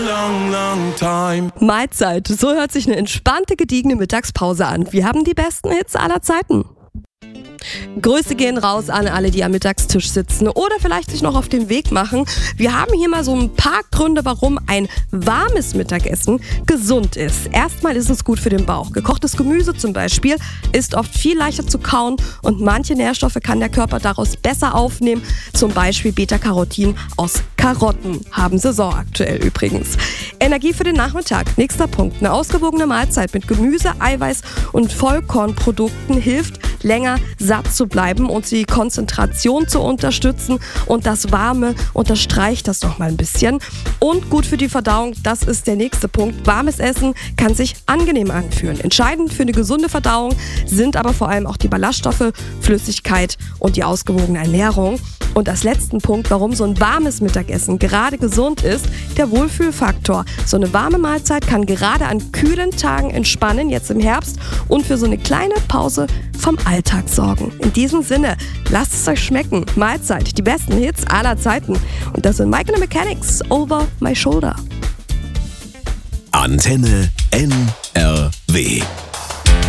long, long time. Mahlzeit, so hört sich eine entspannte, gediegene Mittagspause an. Wir haben die besten Hits aller Zeiten. Grüße gehen raus an alle, die am Mittagstisch sitzen oder vielleicht sich noch auf den Weg machen. Wir haben hier mal so ein paar Gründe, warum ein warmes Mittagessen gesund ist. Erstmal ist es gut für den Bauch. Gekochtes Gemüse zum Beispiel ist oft viel leichter zu kauen und manche Nährstoffe kann der Körper daraus besser aufnehmen. Zum Beispiel Beta-Carotin aus Karotten. Haben Saison aktuell übrigens. Energie für den Nachmittag. Nächster Punkt. Eine ausgewogene Mahlzeit mit Gemüse, Eiweiß und Vollkornprodukten hilft, länger satt zu bleiben und die Konzentration zu unterstützen. Und das Warme unterstreicht das noch mal ein bisschen. Und gut für die Verdauung, das ist der nächste Punkt. Warmes Essen kann sich angenehm anfühlen. Entscheidend für eine gesunde Verdauung sind aber vor allem auch die Ballaststoffe, Flüssigkeit und die ausgewogene Ernährung. Und als letzten Punkt, warum so ein warmes Mittagessen gerade gesund ist, der Wohlfühlfaktor. So eine warme Mahlzeit kann gerade an kühlen Tagen entspannen, jetzt im Herbst, und für so eine kleine Pause vom Alltag sorgen. In diesem Sinne, lasst es euch schmecken. Mahlzeit, die besten Hits aller Zeiten. Und das sind Mike and the Mechanics, Over My Shoulder. Antenne NRW.